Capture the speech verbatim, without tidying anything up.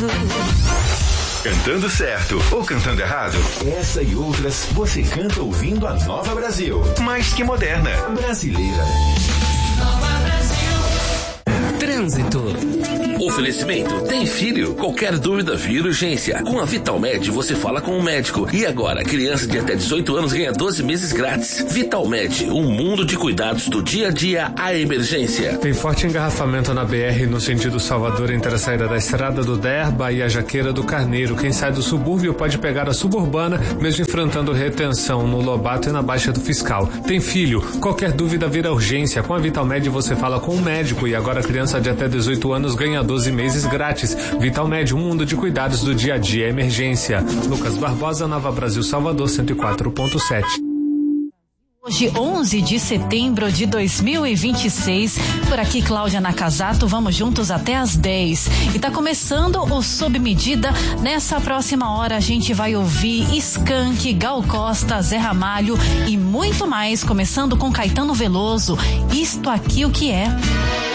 tudo. Cantando certo ou cantando errado? Essa e outras você canta ouvindo a Nova Brasil. Mais que moderna. Brasileira. Nova Brasil. Trânsito. Oferecimento: tem filho? Qualquer dúvida, vira urgência. Com a Vitalmed você fala com o médico. E agora, criança de até dezoito anos ganha doze meses grátis. Vitalmed, um mundo de cuidados do dia a dia à emergência. Tem forte engarrafamento na B R no sentido Salvador entre a saída da Estrada do Derba e a Jaqueira do Carneiro. Quem sai do subúrbio pode pegar a suburbana, mesmo enfrentando retenção no Lobato e na Baixa do Fiscal. Tem filho? Qualquer dúvida vira urgência. Com a Vitalmed você fala com o médico. E agora, criança de até dezoito anos ganha doze meses grátis. Vitalmed, um mundo de cuidados do dia a dia, emergência. Lucas Barbosa, Nova Brasil, Salvador, cento e quatro ponto sete. Hoje, onze de setembro de dois mil e vinte e seis, por aqui Cláudia Nakazato, vamos juntos até às dez. E tá começando o Sob Medida. Nessa próxima hora a gente vai ouvir Skank, Gal Costa, Zé Ramalho e muito mais, começando com Caetano Veloso. Isto aqui o que é.